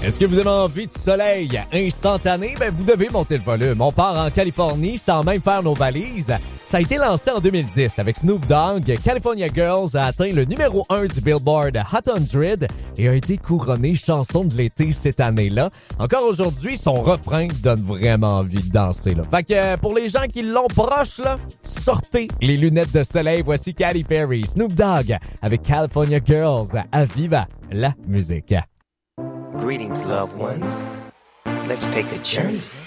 Est-ce que vous avez envie de soleil instantané? Ben, vous devez monter le volume. On part en Californie sans même faire nos valises. Ça a été lancé en 2010 avec Snoop Dogg. California Girls a atteint le numéro 1 du Billboard Hot 100 et a été couronné chanson de l'été cette année-là. Encore aujourd'hui, son refrain donne vraiment envie de danser, là. Fait que pour les gens qui l'ont proche, là, sortez les lunettes de soleil. Voici Katy Perry, Snoop Dogg avec California Girls à Viva la musique. Greetings, loved ones. Let's take a journey